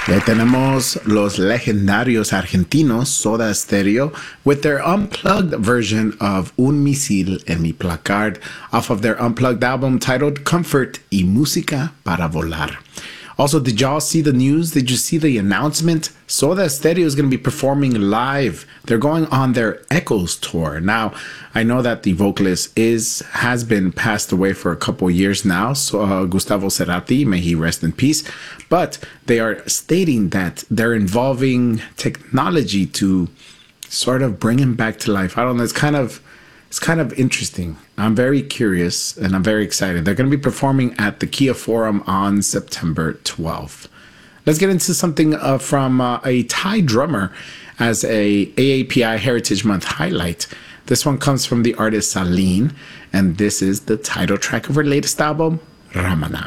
Y ahí tenemos los legendarios argentinos Soda Stereo with their unplugged version of Un Misil en Mi Placard off of their unplugged album titled Comfort y Música para Volar. Also, did y'all see the news? Did you see the announcement? Soda Stereo is going to be performing live. They're going on their Echoes tour. Now, I know that the vocalist has been passed away for a couple years now, so Gustavo Cerati, may he rest in peace. But they are stating that they're involving technology to sort of bring him back to life. I don't know. It's kind of interesting. I'm very curious and I'm very excited. They're going to be performing at the Kia Forum on September 12th. Let's get into something from a Thai drummer as a AAPI Heritage Month highlight. This one comes from the artist Saleen, and this is the title track of her latest album, Ramana.